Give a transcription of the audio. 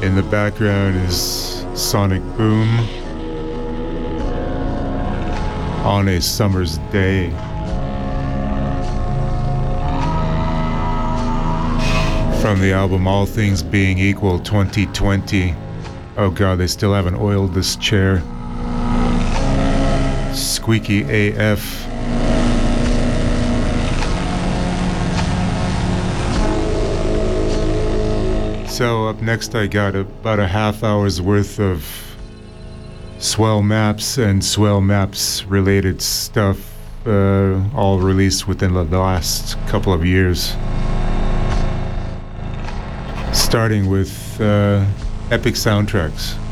In the background is Sonic Boom on a summer's day. From the album All Things Being Equal 2020. Oh god, they still haven't oiled this chair. Squeaky AF. So up next I got about a half hour's worth of Swell Maps and Swell Maps related stuff, all released within the last couple of years. Starting with Epic Soundtracks.